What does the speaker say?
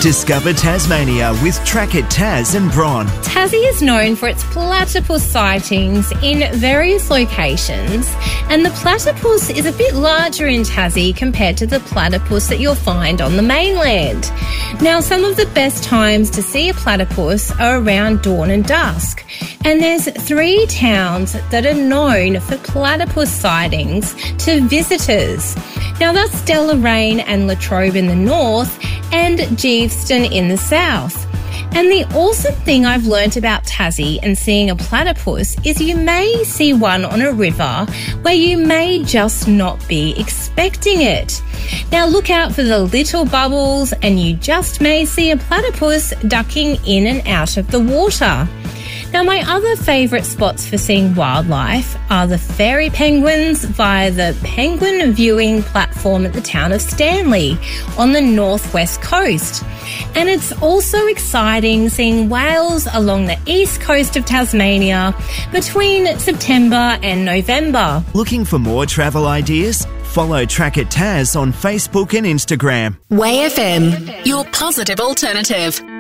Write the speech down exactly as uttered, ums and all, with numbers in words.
Discover Tasmania with Track It Tas and Bron. Tassie is known for its platypus sightings in various locations, and the platypus is a bit larger in Tassie compared to the platypus that you'll find on the mainland. Now, some of the best times to see a platypus are around dawn and dusk, and there's three towns that are known for platypus sightings to visitors. Now, that's Deloraine and Latrobe in the north and Geeveston in the south. And the awesome thing I've learnt about Tassie and seeing a platypus is you may see one on a river where you may just not be expecting it. Now look out for the little bubbles and you just may see a platypus ducking in and out of the water. Now, my other favourite spots for seeing wildlife are the fairy penguins via the penguin viewing platform at the town of Stanley on the northwest coast. And it's also exciting seeing whales along the east coast of Tasmania between September and November. Looking for more travel ideas? Follow Track It Tas on Facebook and Instagram. Way F M, your positive alternative.